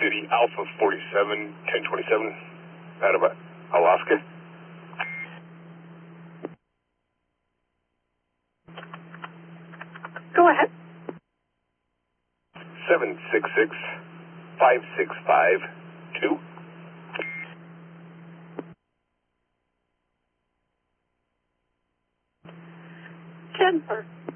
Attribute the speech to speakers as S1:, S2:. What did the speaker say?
S1: City Alpha 47, 1027, out of Alaska.
S2: Go ahead.
S1: 766 5652.
S2: Jennifer.